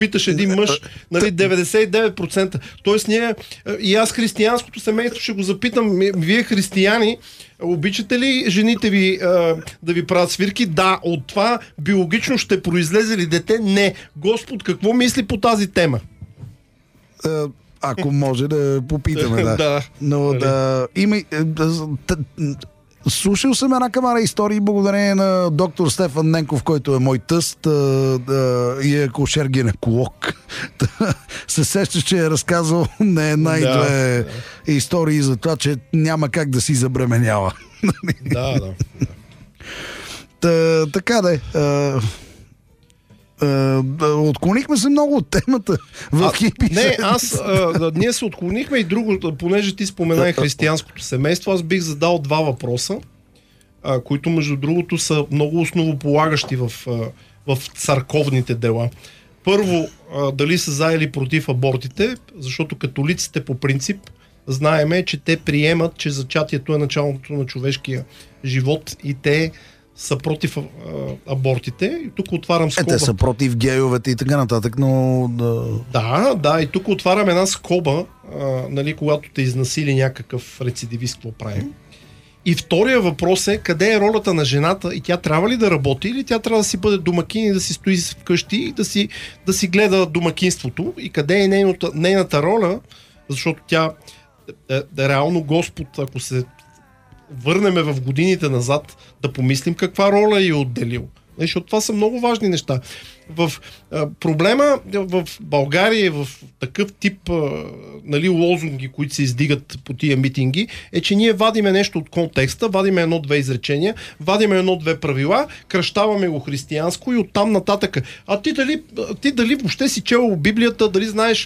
питаш един мъж, нали, 99%. Тоест ние, и аз християнското семейство ще го запитам, вие християни, обичате ли жените ви да ви правят свирки? Да, от това биологично ще произлезе ли дете? Не. Господ какво мисли по тази тема? Ако може да попитаме, да. Да. Но да има... Слушал съм една камара истории благодарение на доктор Стефан Ненков, който е мой тъст и е акушер-гинеколог. Се сеща, че е разказал не една и две истории за това, че няма как да си забременява. Да. Така да е. Отклонихме се много от темата в хипи. Не, ние се отклонихме и друго, понеже ти спомена и християнското семейство, аз бих задал два въпроса, които между другото са много основополагащи в църковните дела. Първо, дали са за или против абортите, защото католиците по принцип знаеме, че те приемат, че зачатието е началото на човешкия живот и те са против абортите. И тук отварям скоба. Те са против гейовете и така нататък, но... Да, и тук отварям една скоба, нали, когато те изнасили някакъв рецидивист, какво правим. И втория въпрос е, къде е ролята на жената и тя трябва ли да работи или тя трябва да си бъде домакин и да си стои вкъщи и да си гледа домакинството и къде е нейната роля, защото тя реално Господ, ако се върнеме в годините назад, да помислим каква роля е отделил. Защото това са много важни неща. Проблема в България, в такъв тип нали, лозунги, които се издигат по тия митинги, е, че ние вадиме нещо от контекста, вадиме едно-две изречения, вадиме едно-две правила, кръщаваме го християнско и оттам нататък. А ти дали въобще си чел Библията, дали знаеш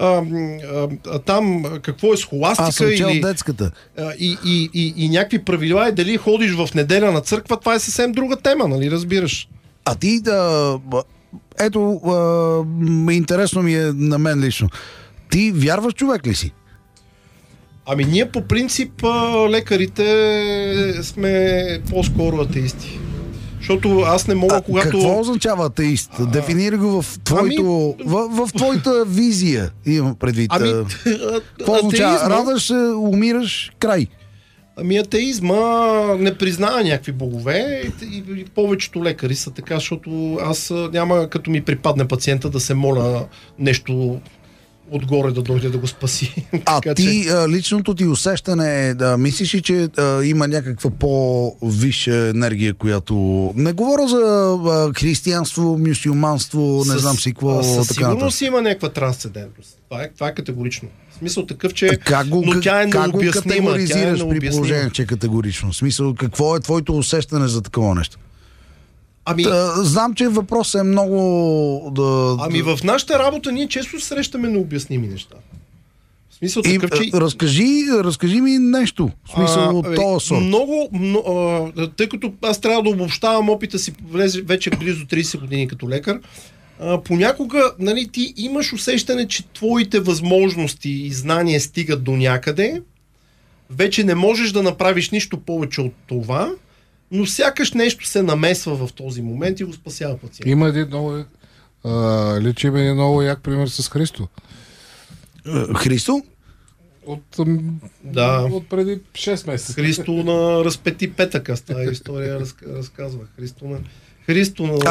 там какво е схоластика? Аз съм чел детската. И някакви правила, и дали ходиш в неделя на църква, това е съвсем друга тема, нали разбираш? А ти ето, интересно ми е на мен лично. Ти вярваш човек ли си? Ами ние по принцип лекарите сме по-скоро атеисти. Защото аз не мога, когато... Какво означава атеист? Дефинирай го в твоето... в твоята визия, имам предвид. Какво означава? Радаш се, умираш, край. Ами атеизма не признава някакви богове и повечето лекари са така, защото аз няма като ми припадне пациента да се моля нещо отгоре да дойде да го спаси. Ти, личното ти усещане е да мислиш ли, че има някаква по-висша енергия, която... Не говоря за християнство, мюсюлманство, не знам си какво. Със сигурност има някаква трансцендентност. Това е категорично. В смисъл такъв, че но тя е необяснима. Как го категоризираш при положение, че е категорично? В смисъл, какво е твоето усещане за такова нещо? Знам, че въпросът е много... в нашата работа ние често срещаме необясними неща. В смисъл такъв, че... Разкажи ми нещо. В смисъл от този сорт. Тъй като аз трябва да обобщавам опита си вече близо 30 години като лекар, понякога, нали, ти имаш усещане, че твоите възможности и знания стигат до някъде, вече не можеш да направиш нищо повече от това, но сякаш нещо се намесва в този момент и го спасява пациента. Има един много личим един много як пример с Христо. Христо? От преди 6 месеца. Христо на разпети петъка, тази история разказва. Христо на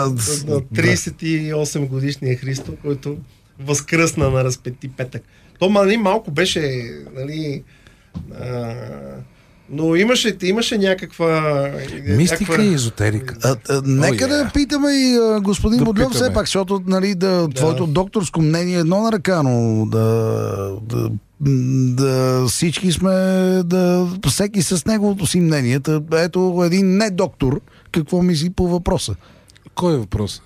38 годишния Христо, който възкръсна на разпети петък. То малко беше, нали... Но имаше някаква... Мистика и езотерика. Нека да питаме и господин Бодлев все пак, защото нали, твоето докторско мнение е едно на ръка, но да всички сме, всеки с неговото си мнение. Ето един не доктор, какво мисли по въпроса? Кой е въпросът?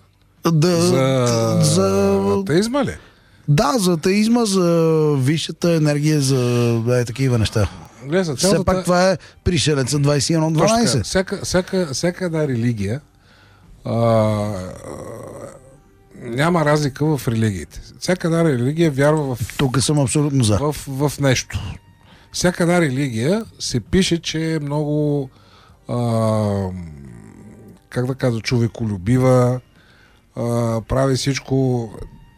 За атеизма ли? Да, за атеизма, за висшата енергия, за такива неща. Все пак това е пришелеца 21-12. Всяка една религия няма разлика в религиите. Всяка една религия вярва в... Тук съм абсолютно за. В нещо. Всяка една религия се пише, че е много как да кажа, човеколюбива, прави всичко